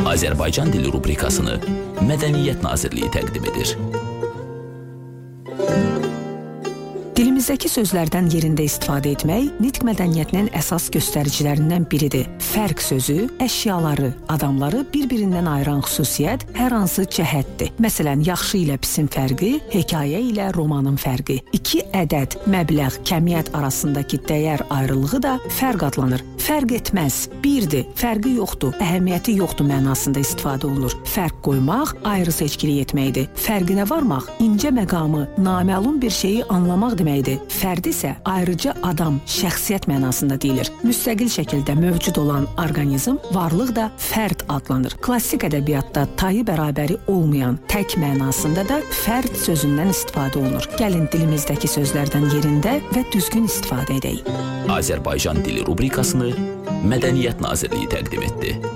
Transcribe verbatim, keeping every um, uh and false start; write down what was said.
Azərbaycan dili rubrikasını Mədəniyyət Nazirliyi təqdim edir. Dilimizdəki sözlərdən yerində istifadə etmək nitq mədəniyyətinin əsas göstəricilərindən biridir. Fərq sözü əşyaları, adamları bir-birindən ayıran xüsusiyyət hər hansı cəhətdir. Məsələn, yaxşı ilə pisin fərqi, hekayə ilə romanın fərqi. İki ədəd, məbləğ, kəmiyyət arasındakı dəyər ayrılığı da fərq adlanır. Fərq etməz, birdir, fərqi yoxdur, əhəmiyyəti yoxdur mənasında istifadə olunur. Fərq qoymaq, ayrı seçkilik etməkdir. Fərqinə varmaq, incə məqamı, naməlum bir şeyi anlamaq deməkdir. Fərd isə ayrıca adam, şəxsiyyət mənasında deyilir. Müstəqil şəkildə mövcud olan orqanizm, varlıq da fərd adlanır. Klassik ədəbiyyatda tayı bərabəri olmayan, tək mənasında da fərd sözündən istifadə olunur. Gəlin dilimizdəki sözlərdən yerində və düzgün istifadə edək. Azərbaycan dili rubrikasını Mədəniyyət Nazirliyi təqdim etdi.